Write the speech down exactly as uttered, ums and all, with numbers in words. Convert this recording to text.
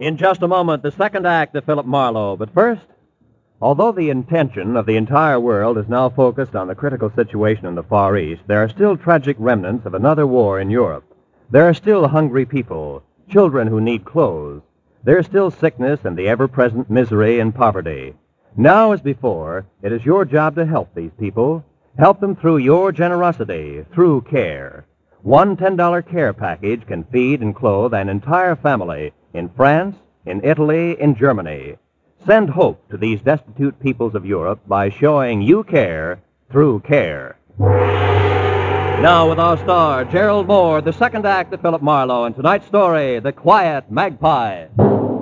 In just a moment, the second act of Philip Marlowe. But first, although the intention of the entire world is now focused on the critical situation in the Far East, there are still tragic remnants of another war in Europe. There are still hungry people, children who need clothes. There's still sickness and the ever-present misery and poverty. Now as before, it is your job to help these people. Help them through your generosity, through care. One ten dollar care package can feed and clothe an entire family in France, in Italy, in Germany. Send hope to these destitute peoples of Europe by showing you care through care. Now with our star, Gerald Moore, the second act of Philip Marlowe, and tonight's story, The Quiet Magpie.